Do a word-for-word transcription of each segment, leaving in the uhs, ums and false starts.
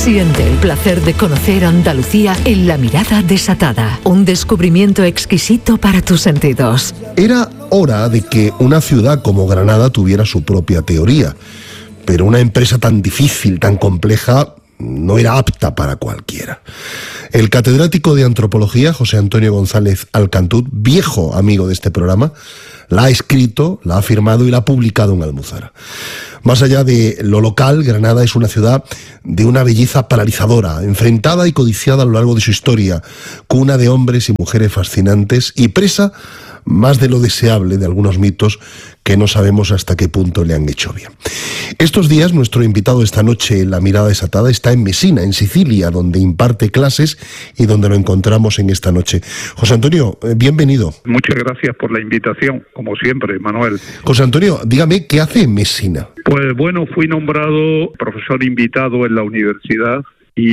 Siente el placer de conocer Andalucía en La Mirada Desatada, un descubrimiento exquisito para tus sentidos. Era hora de que una ciudad como Granada tuviera su propia teoría, pero una empresa tan difícil, tan compleja, no era apta para cualquiera. El catedrático de antropología, José Antonio González Alcantut, viejo amigo de este programa, la ha escrito, la ha firmado y la ha publicado en Almuzara. Más allá de lo local, Granada es una ciudad de una belleza paralizadora, enfrentada y codiciada a lo largo de su historia, cuna de hombres y mujeres fascinantes y presa más de lo deseable de algunos mitos que no sabemos hasta qué punto le han hecho bien. Estos días, nuestro invitado esta noche en La Mirada Desatada está en Mesina, en Sicilia, donde imparte clases y donde lo encontramos en esta noche. José Antonio, bienvenido. Muchas gracias por la invitación, como siempre, Manuel. José Antonio, dígame, ¿qué hace en Mesina? Pues bueno, fui nombrado profesor invitado en la universidad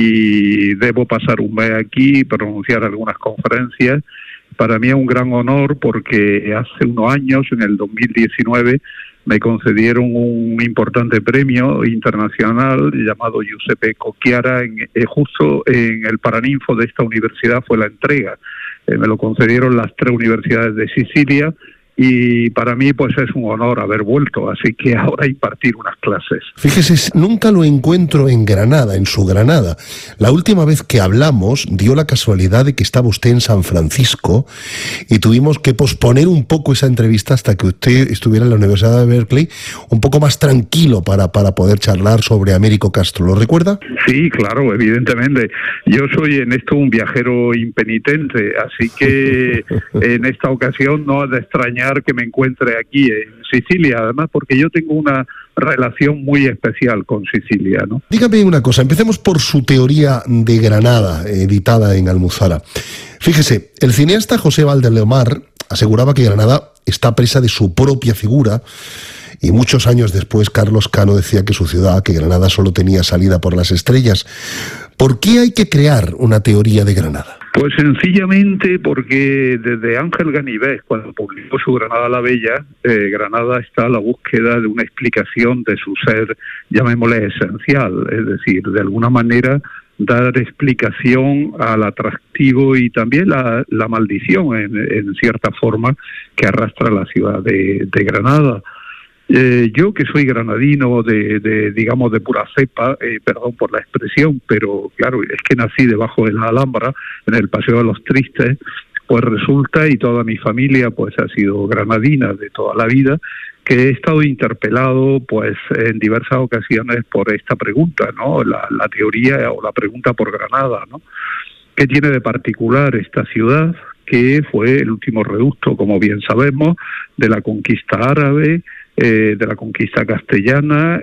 y debo pasar un mes aquí y pronunciar algunas conferencias. Para mí es un gran honor porque hace unos años, en el dos mil diecinueve, me concedieron un importante premio internacional llamado Giuseppe Cocchiara, en, eh, justo en el Paraninfo de esta universidad fue la entrega. Eh, me lo concedieron las tres universidades de Sicilia y para mí pues es un honor haber vuelto, así que ahora impartir unas clases. Fíjese, nunca lo encuentro en Granada, en su Granada. La última vez que hablamos dio la casualidad de que estaba usted en San Francisco y tuvimos que posponer un poco esa entrevista hasta que usted estuviera en la Universidad de Berkeley, un poco más tranquilo para, para poder charlar sobre Américo Castro. ¿Lo recuerda? Sí, claro, evidentemente. Yo soy en esto un viajero impenitente, así que en esta ocasión no ha de extrañar que me encuentre aquí en Sicilia, además porque yo tengo una relación muy especial con Sicilia, ¿no? Dígame una cosa, empecemos por su teoría de Granada, editada en Almuzara. Fíjese, el cineasta José Valdeleomar aseguraba que Granada está presa de su propia figura y muchos años después Carlos Cano decía que su ciudad, que Granada solo tenía salida por las estrellas. ¿Por qué hay que crear una teoría de Granada? Pues sencillamente porque desde Ángel Ganivet, cuando publicó su Granada la Bella, eh, Granada está a la búsqueda de una explicación de su ser, llamémosle esencial, es decir, de alguna manera dar explicación al atractivo y también la, la maldición, en, en cierta forma, que arrastra la ciudad de, de Granada. Eh, yo que soy granadino de, de digamos de pura cepa, eh, perdón por la expresión, pero claro, es que nací debajo de la Alhambra, en el Paseo de los Tristes, pues resulta, y toda mi familia pues ha sido granadina de toda la vida, que he estado interpelado pues en diversas ocasiones por esta pregunta, ¿no? La, la teoría o la pregunta por Granada, ¿no? ¿Qué tiene de particular esta ciudad, que fue el último reducto, como bien sabemos, de la conquista árabe, Eh, de la conquista castellana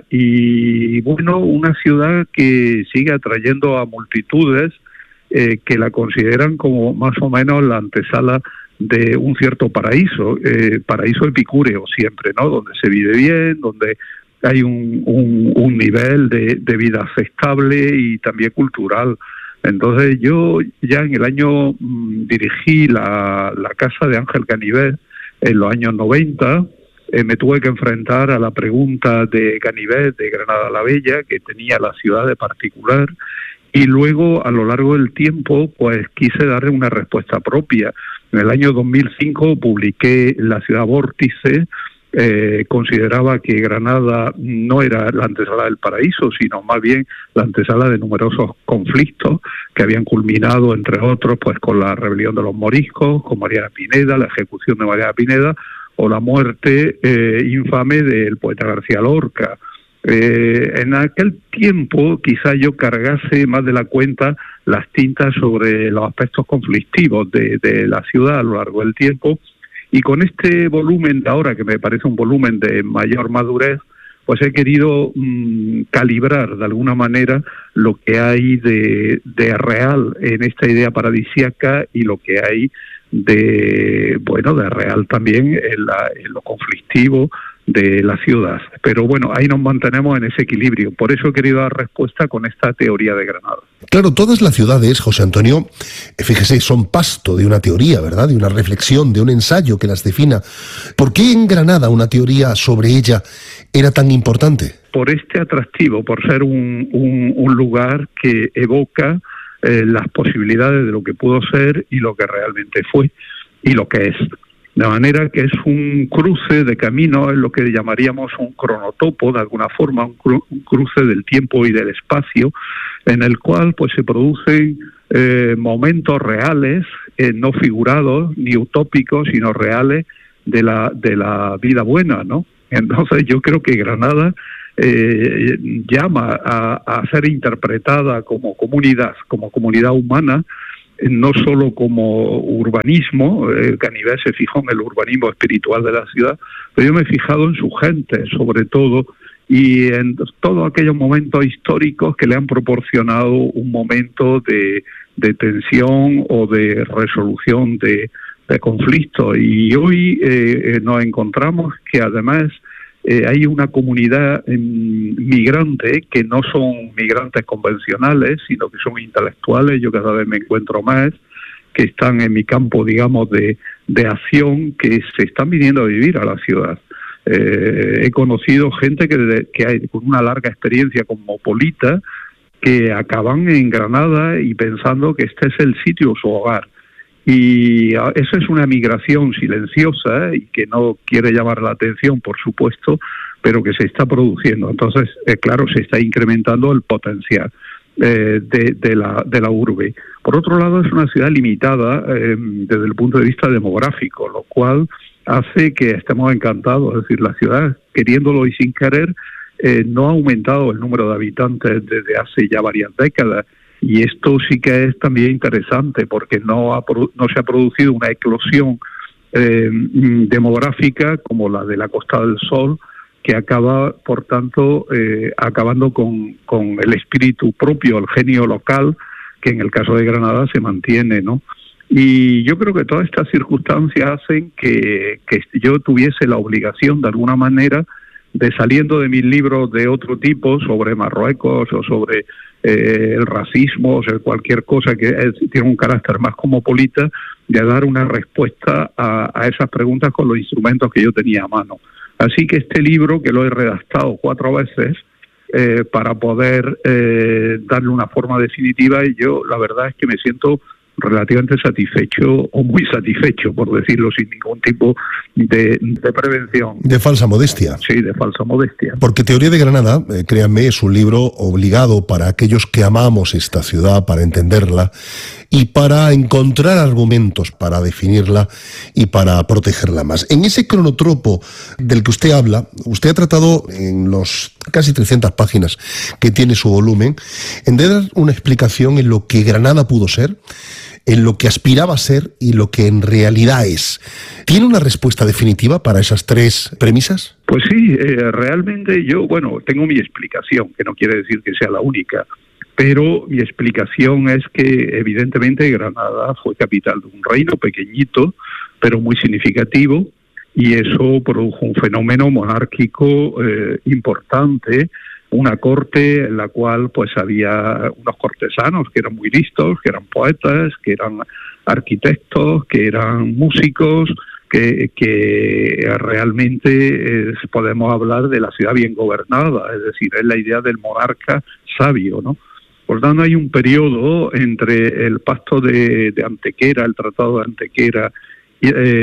y, bueno, una ciudad que sigue atrayendo a multitudes eh, que la consideran como más o menos la antesala de un cierto paraíso, eh, paraíso epicúreo siempre, ¿no? Donde se vive bien, donde hay un, un, un nivel de, de vida aceptable y también cultural. Entonces yo ya en el año mmm, dirigí la, la casa de Ángel Ganivet en los años noventa. Eh, me tuve que enfrentar a la pregunta de Ganivet, de Granada la Bella, que tenía la ciudad de particular, y luego, a lo largo del tiempo, pues quise darle una respuesta propia. En el año dos mil cinco publiqué La ciudad vórtice. Eh, consideraba que Granada no era la antesala del paraíso, sino más bien la antesala de numerosos conflictos que habían culminado, entre otros, pues con la rebelión de los moriscos, con Mariana Pineda, la ejecución de Mariana Pineda, o la muerte eh, infame del poeta García Lorca. Eh, en aquel tiempo quizá yo cargase más de la cuenta las tintas sobre los aspectos conflictivos de, de la ciudad a lo largo del tiempo, y con este volumen de ahora, que me parece un volumen de mayor madurez, pues he querido mmm, calibrar de alguna manera lo que hay de, de real en esta idea paradisíaca y lo que hay de, bueno, de real también en, la, en lo conflictivo de la ciudad. Pero bueno, ahí nos mantenemos en ese equilibrio. Por eso he querido dar respuesta con esta teoría de Granada. Claro, todas las ciudades, José Antonio, fíjese, son pasto de una teoría, ¿verdad? De una reflexión, de un ensayo que las defina. ¿Por qué en Granada una teoría sobre ella era tan importante? Por este atractivo, por ser un, un, un lugar que evoca eh, las posibilidades de lo que pudo ser y lo que realmente fue y lo que es. De manera que es un cruce de caminos, es lo que llamaríamos un cronotopo, de alguna forma, un, cru un cruce del tiempo y del espacio, en el cual pues se producen eh, momentos reales, eh, no figurados ni utópicos, sino reales de la de la vida buena, ¿no? Entonces yo creo que Granada eh, llama a, a ser interpretada como comunidad, como comunidad humana, no solo como urbanismo. eh, Canivés se fijó en el urbanismo espiritual de la ciudad, pero yo me he fijado en su gente, sobre todo, y en todos aquellos momentos históricos que le han proporcionado un momento de, de tensión o de resolución de, de conflictos. Y hoy eh, nos encontramos que además Eh, hay una comunidad eh, migrante que no son migrantes convencionales, sino que son intelectuales. Yo cada vez me encuentro más que están en mi campo, digamos, de, de acción, que se están viniendo a vivir a la ciudad. Eh, he conocido gente que, de, que hay con una larga experiencia cosmopolita que acaban en Granada y pensando que este es el sitio, su hogar. Y eso es una migración silenciosa y que no quiere llamar la atención, por supuesto, pero que se está produciendo. Entonces, eh, claro, se está incrementando el potencial eh, de, de, la, de la urbe. Por otro lado, es una ciudad limitada eh, desde el punto de vista demográfico, lo cual hace que estemos encantados. Es decir, la ciudad, queriéndolo y sin querer, eh, no ha aumentado el número de habitantes desde hace ya varias décadas. Y esto sí que es también interesante porque no, ha, no se ha producido una eclosión eh, demográfica como la de la Costa del Sol, que acaba, por tanto, eh, acabando con, con el espíritu propio, el genio local, que en el caso de Granada se mantiene, ¿no? Y yo creo que todas estas circunstancias hacen que, que yo tuviese la obligación, de alguna manera, de, saliendo de mis libros de otro tipo, sobre Marruecos o sobre eh, el racismo, o sea, cualquier cosa que es, tiene un carácter más cosmopolita, de dar una respuesta a, a esas preguntas con los instrumentos que yo tenía a mano. Así que este libro, que lo he redactado cuatro veces, eh, para poder eh, darle una forma definitiva, y yo la verdad es que me siento relativamente satisfecho, o muy satisfecho, por decirlo sin ningún tipo de, de prevención. De falsa modestia. Sí, de falsa modestia. Porque Teoría de Granada, eh, créanme, es un libro obligado para aquellos que amamos esta ciudad, para entenderla y para encontrar argumentos para definirla y para protegerla más. En ese cronotropo del que usted habla, usted ha tratado en los casi trescientas páginas que tiene su volumen, en dar una explicación en lo que Granada pudo ser, en lo que aspiraba a ser y lo que en realidad es. ¿Tiene una respuesta definitiva para esas tres premisas? Pues sí, eh, realmente yo, bueno, tengo mi explicación, que no quiere decir que sea la única, pero mi explicación es que evidentemente Granada fue capital de un reino pequeñito, pero muy significativo, y eso produjo un fenómeno monárquico eh, importante, una corte en la cual pues había unos cortesanos que eran muy listos, que eran poetas, que eran arquitectos, que eran músicos, que, que realmente eh, podemos hablar de la ciudad bien gobernada, es decir, es la idea del monarca sabio, ¿no? Por tanto, hay un periodo entre el pacto de, de Antequera, el tratado de Antequera, y eh,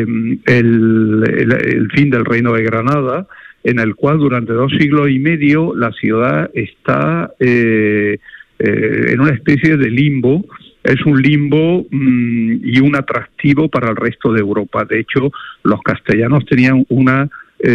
el, el, el fin del reino de Granada, en el cual durante dos siglos y medio la ciudad está eh, eh, en una especie de limbo. Es un limbo mmm, y un atractivo para el resto de Europa. De hecho, los castellanos tenían una,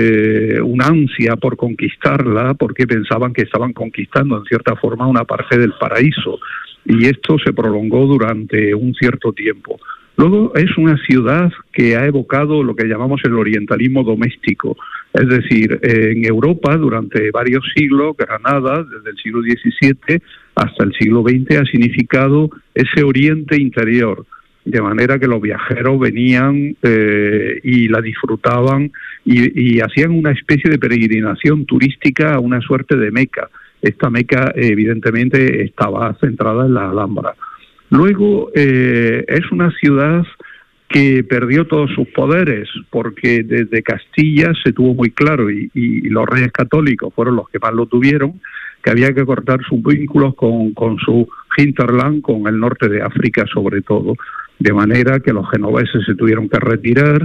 eh, una ansia por conquistarla, porque pensaban que estaban conquistando en cierta forma una parte del paraíso. Y esto se prolongó durante un cierto tiempo. Luego es una ciudad que ha evocado lo que llamamos el orientalismo doméstico. Es decir, eh, en Europa durante varios siglos, Granada, desde el siglo diecisiete hasta el siglo veinte, ha significado ese oriente interior. de manera que los viajeros venían eh, y la disfrutaban y, y hacían una especie de peregrinación turística a una suerte de Meca. Esta Meca evidentemente estaba centrada en la Alhambra. Luego eh, es una ciudad que perdió todos sus poderes, porque desde Castilla se tuvo muy claro, y, y los reyes católicos fueron los que más lo tuvieron, que había que cortar sus vínculos con, con su hinterland, con el norte de África sobre todo, de manera que los genoveses se tuvieron que retirar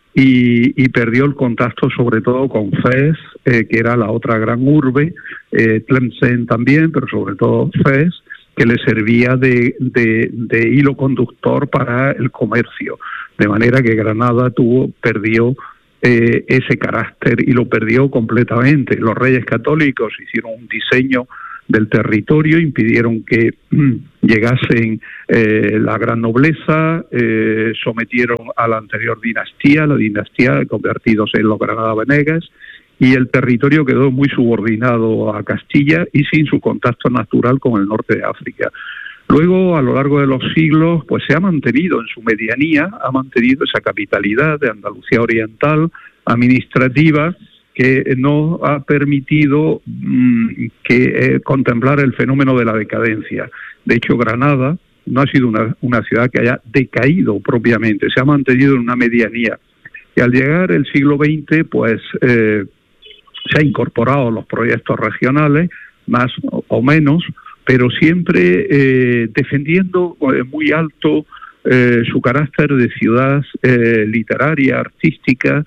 y, y perdió el contacto sobre todo con Fez, eh, que era la otra gran urbe, eh, Tlemcen también, pero sobre todo Fez, que le servía de, de, de hilo conductor para el comercio, de manera que Granada tuvo, perdió eh, ese carácter y lo perdió completamente. Los reyes católicos hicieron un diseño del territorio, impidieron que mm, llegasen eh, la gran nobleza, eh, sometieron a la anterior dinastía, la dinastía convertidos en los Granada Venegas, y el territorio quedó muy subordinado a Castilla y sin su contacto natural con el norte de África. Luego, a lo largo de los siglos, pues se ha mantenido en su medianía, ha mantenido esa capitalidad de Andalucía Oriental, administrativa, que no ha permitido mmm, que eh, contemplar el fenómeno de la decadencia. De hecho, Granada no ha sido una, una ciudad que haya decaído propiamente, se ha mantenido en una medianía. Y al llegar el siglo veinte, pues eh, se ha incorporado los proyectos regionales, más o menos, pero siempre eh, defendiendo eh, muy alto eh, su carácter de ciudad eh, literaria, artística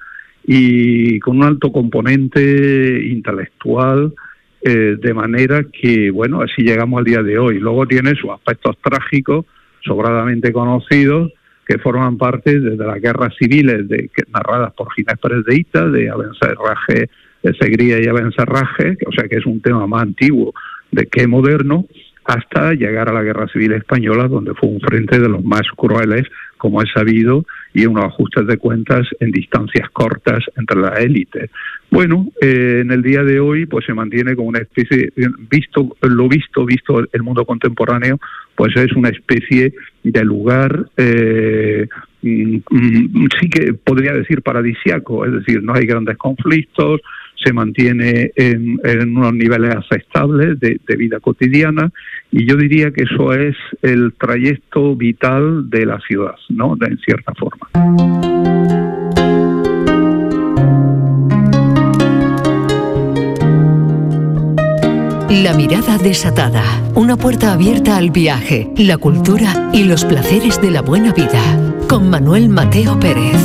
y con un alto componente intelectual, eh, de manera que, bueno, así llegamos al día de hoy. Luego tiene sus aspectos trágicos, sobradamente conocidos, que forman parte de, de las guerras civiles de, que, narradas por Ginés Pérez de Hita, de Abencerraje, de Segría y Abencerraje, o sea que es un tema más antiguo de que moderno, hasta llegar a la Guerra Civil Española, donde fue un frente de los más crueles, como es sabido, y unos ajustes de cuentas en distancias cortas entre la élite. Bueno, eh, en el día de hoy pues se mantiene como una especie, visto lo visto, visto el mundo contemporáneo, pues es una especie de lugar, eh, sí que podría decir paradisiaco, es decir, no hay grandes conflictos, se mantiene en, en unos niveles aceptables de, de vida cotidiana, y yo diría que eso es el trayecto vital de la ciudad, ¿no? De, en cierta forma. La mirada desatada, una puerta abierta al viaje, la cultura y los placeres de la buena vida, con Manuel Mateo Pérez.